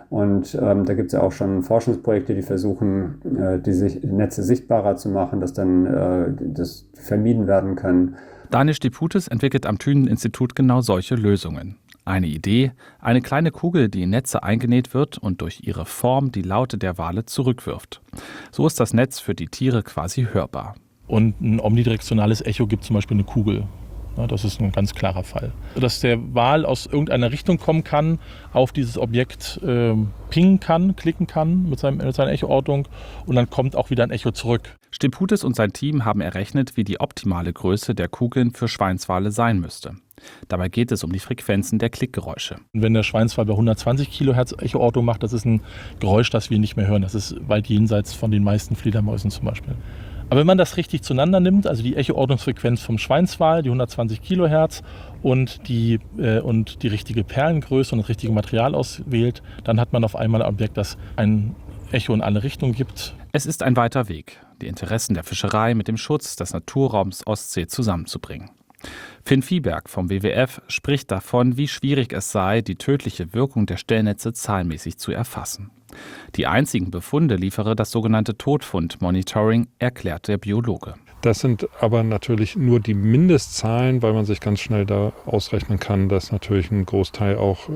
Und da gibt es ja auch schon Forschungsprojekte, die versuchen, die Netze sichtbarer zu machen, dass dann das vermieden werden kann. Daniel Stiphutis entwickelt am Thünen-Institut genau solche Lösungen. Eine Idee, eine kleine Kugel, die in Netze eingenäht wird und durch ihre Form die Laute der Wale zurückwirft. So ist das Netz für die Tiere quasi hörbar. Und ein omnidirektionales Echo gibt zum Beispiel eine Kugel. Ja, das ist ein ganz klarer Fall. Dass der Wal aus irgendeiner Richtung kommen kann, auf dieses Objekt pingen kann, klicken kann mit seiner Echoortung und dann kommt auch wieder ein Echo zurück. Stiphutis und sein Team haben errechnet, wie die optimale Größe der Kugeln für Schweinswale sein müsste. Dabei geht es um die Frequenzen der Klickgeräusche. Wenn der Schweinswal bei 120 Kilohertz Echoortung macht, das ist ein Geräusch, das wir nicht mehr hören. Das ist weit jenseits von den meisten Fledermäusen zum Beispiel. Aber wenn man das richtig zueinander nimmt, also die Echoortungsfrequenz vom Schweinswal, die 120 Kilohertz und die richtige Perlengröße und das richtige Material auswählt, dann hat man auf einmal ein Objekt, das ein Echo in alle Richtungen gibt. Es ist ein weiter Weg, die Interessen der Fischerei mit dem Schutz des Naturraums Ostsee zusammenzubringen. Finn Viehberg vom WWF spricht davon, wie schwierig es sei, die tödliche Wirkung der Stellnetze zahlenmäßig zu erfassen. Die einzigen Befunde liefere das sogenannte Todfund-Monitoring, erklärt der Biologe. Das sind aber natürlich nur die Mindestzahlen, weil man sich ganz schnell da ausrechnen kann, dass natürlich ein Großteil auch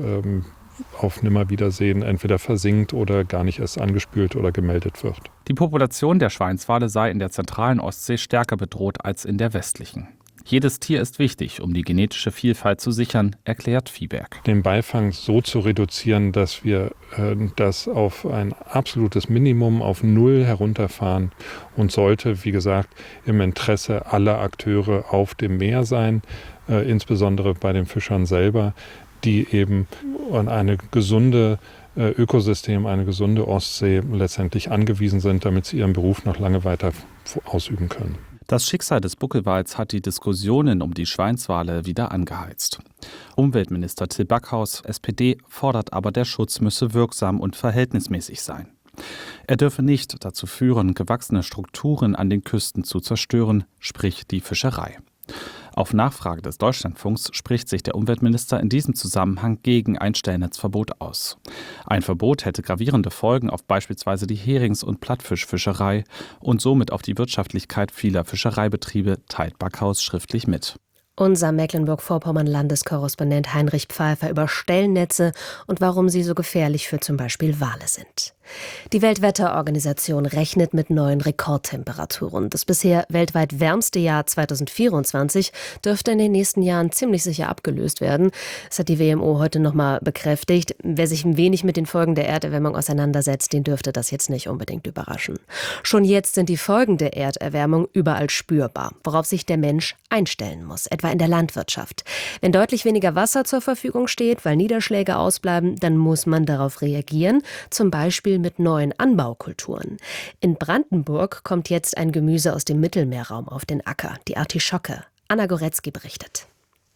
auf Nimmerwiedersehen entweder versinkt oder gar nicht erst angespült oder gemeldet wird. Die Population der Schweinswale sei in der zentralen Ostsee stärker bedroht als in der westlichen. Jedes Tier ist wichtig, um die genetische Vielfalt zu sichern, erklärt Viehberg. Den Beifang so zu reduzieren, dass wir das auf ein absolutes Minimum, auf Null herunterfahren und sollte, wie gesagt, im Interesse aller Akteure auf dem Meer sein, insbesondere bei den Fischern selber, die eben an eine gesunde Ökosystem, eine gesunde Ostsee letztendlich angewiesen sind, damit sie ihren Beruf noch lange weiter ausüben können. Das Schicksal des Buckelwals hat die Diskussionen um die Schweinswale wieder angeheizt. Umweltminister Till Backhaus, SPD, fordert aber, der Schutz müsse wirksam und verhältnismäßig sein. Er dürfe nicht dazu führen, gewachsene Strukturen an den Küsten zu zerstören, sprich die Fischerei. Auf Nachfrage des Deutschlandfunks spricht sich der Umweltminister in diesem Zusammenhang gegen ein Stellnetzverbot aus. Ein Verbot hätte gravierende Folgen auf beispielsweise die Herings- und Plattfischfischerei und somit auf die Wirtschaftlichkeit vieler Fischereibetriebe, teilt Backhaus schriftlich mit. Unser Mecklenburg-Vorpommern-Landeskorrespondent Heinrich Pfeiffer über Stellnetze und warum sie so gefährlich für zum Beispiel Wale sind. Die Weltwetterorganisation rechnet mit neuen Rekordtemperaturen. Das bisher weltweit wärmste Jahr 2024 dürfte in den nächsten Jahren ziemlich sicher abgelöst werden. Das hat die WMO heute nochmal bekräftigt. Wer sich ein wenig mit den Folgen der Erderwärmung auseinandersetzt, den dürfte das jetzt nicht unbedingt überraschen. Schon jetzt sind die Folgen der Erderwärmung überall spürbar, worauf sich der Mensch einstellen muss, etwa in der Landwirtschaft. Wenn deutlich weniger Wasser zur Verfügung steht, weil Niederschläge ausbleiben, dann muss man darauf reagieren, zum Beispiel mit neuen Anbaukulturen. In Brandenburg kommt jetzt ein Gemüse aus dem Mittelmeerraum auf den Acker, die Artischocke. Anna Goretzky berichtet.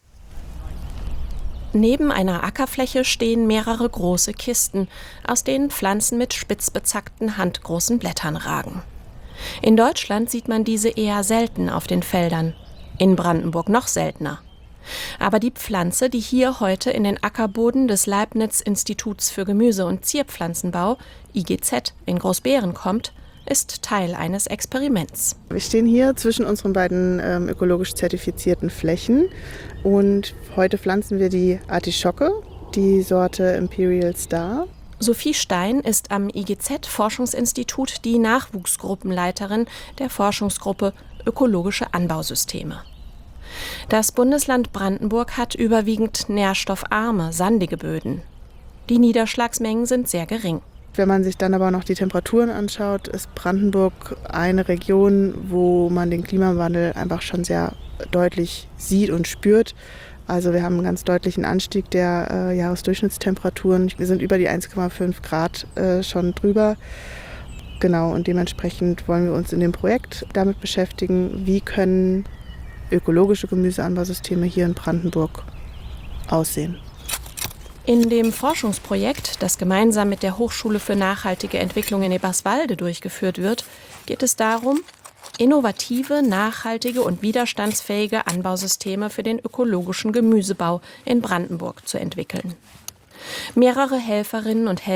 Neben einer Ackerfläche stehen mehrere große Kisten, aus denen Pflanzen mit spitz bezackten, handgroßen Blättern ragen. In Deutschland sieht man diese eher selten auf den Feldern. In Brandenburg noch seltener. Aber die Pflanze, die hier heute in den Ackerboden des Leibniz-Instituts für Gemüse- und Zierpflanzenbau, IGZ, in Großbeeren kommt, ist Teil eines Experiments. Wir stehen hier zwischen unseren beiden ökologisch zertifizierten Flächen und heute pflanzen wir die Artischocke, die Sorte Imperial Star. Sophie Stein ist am IGZ-Forschungsinstitut die Nachwuchsgruppenleiterin der Forschungsgruppe Ökologische Anbausysteme. Das Bundesland Brandenburg hat überwiegend nährstoffarme, sandige Böden. Die Niederschlagsmengen sind sehr gering. Wenn man sich dann aber noch die Temperaturen anschaut, ist Brandenburg eine Region, wo man den Klimawandel einfach schon sehr deutlich sieht und spürt. Also wir haben einen ganz deutlichen Anstieg der Jahresdurchschnittstemperaturen. Wir sind über die 1,5 Grad schon drüber. Genau, und dementsprechend wollen wir uns in dem Projekt damit beschäftigen, wie können ökologische Gemüseanbausysteme hier in Brandenburg aussehen. In dem Forschungsprojekt, das gemeinsam mit der Hochschule für nachhaltige Entwicklung in Eberswalde durchgeführt wird, geht es darum, innovative, nachhaltige und widerstandsfähige Anbausysteme für den ökologischen Gemüsebau in Brandenburg zu entwickeln. Mehrere Helferinnen und Helfer